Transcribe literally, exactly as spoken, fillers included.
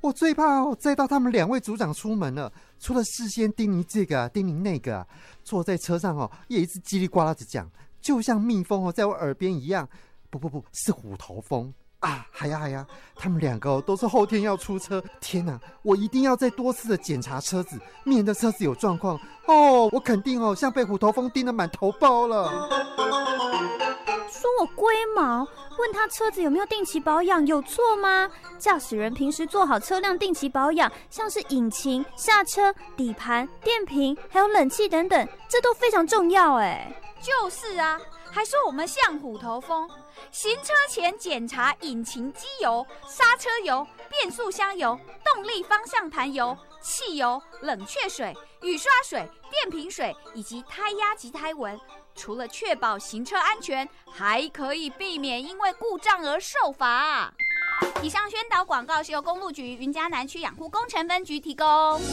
我最怕哦载到他们两位组长出门了，除了事先叮咛这个啊叮咛那个啊，坐在车上哦也一直叽里呱啦的讲，就像蜜蜂哦在我耳边一样。不不不是虎头蜂啊！哎呀哎呀，他们两个、哦、都是后天要出车。天哪，我一定要再多次的检查车子，免得车子有状况哦。我肯定哦，像被虎头蜂叮得满头包了。 说我龟毛，问他车子有没有定期保养，有错吗？驾驶人平时做好车辆定期保养，像是引擎、刹车、底盘、电瓶，还有冷气等等，这都非常重要哎。 就是啊，还说我们像虎头蜂。行车前检查引擎机油、刹车油、变速箱油、动力方向盘油、汽油、冷却水、雨刷水、电瓶水以及胎压及胎纹。除了确保行车安全，还可以避免因为故障而受罚。以上宣导广告是由公路局云嘉南区养护工程分局提供。